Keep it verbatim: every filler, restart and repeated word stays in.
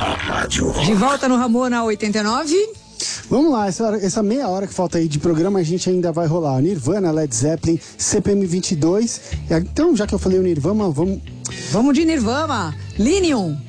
A rádio. De volta no Ramona oitenta e nove. Vamos lá, essa, hora, essa meia hora que falta aí de programa a gente ainda vai rolar. Nirvana, Led Zeppelin, C P M vinte e dois. Então, já que eu falei o Nirvana, vamos... Vamos de Nirvana. Linium.